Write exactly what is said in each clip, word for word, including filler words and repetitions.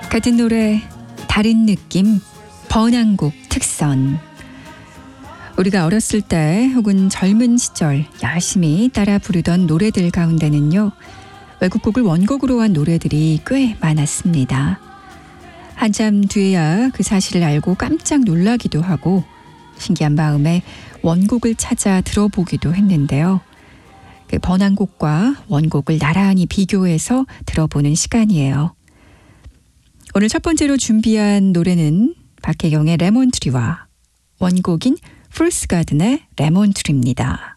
같은 노래, 다른 느낌, 번안곡 특선. 우리가 어렸을 때 혹은 젊은 시절 열심히 따라 부르던 노래들 가운데는요, 외국곡을 원곡으로 한 노래들이 꽤 많았습니다. 한참 뒤에야 그 사실을 알고 깜짝 놀라기도 하고 신기한 마음에 원곡을 찾아 들어보기도 했는데요. 그 번안곡과 원곡을 나란히 비교해서 들어보는 시간이에요. 오늘 첫 번째로 준비한 노래는 박혜경의 레몬트리와 원곡인 풀스 가든의 레몬트리입니다.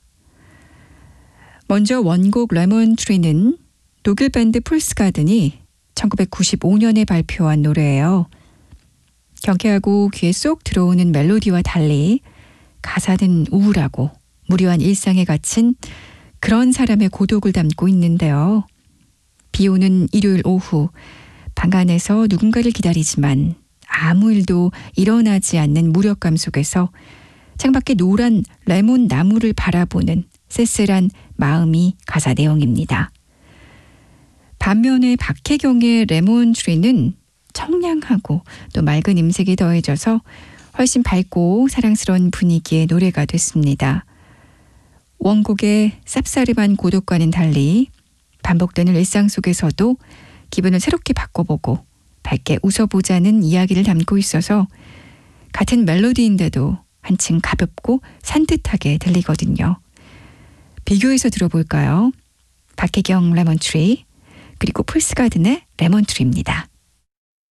먼저 원곡 레몬트리는 독일 밴드 풀스 가든이 천구백구십오 년에 발표한 노래예요. 경쾌하고 귀에 쏙 들어오는 멜로디와 달리 가사는 우울하고 무료한 일상에 갇힌 그런 사람의 고독을 담고 있는데요. 비 오는 일요일 오후 방 안에서 누군가를 기다리지만 아무 일도 일어나지 않는 무력감 속에서 창밖에 노란 레몬 나무를 바라보는 쓸쓸한 마음이 가사 내용입니다. 반면에 박혜경의 레몬트리는 청량하고 또 맑은 음색이 더해져서 훨씬 밝고 사랑스러운 분위기의 노래가 됐습니다. 원곡의 쌉싸름한 고독과는 달리 반복되는 일상 속에서도 기분을 새롭게 바꿔보고 밝게 웃어보자는 이야기를 담고 있어서 같은 멜로디인데도 한층 가볍고 산뜻하게 들리거든요. 비교해서 들어볼까요? 박혜경 레몬트리 그리고 풀스 가든의 레몬트리입니다.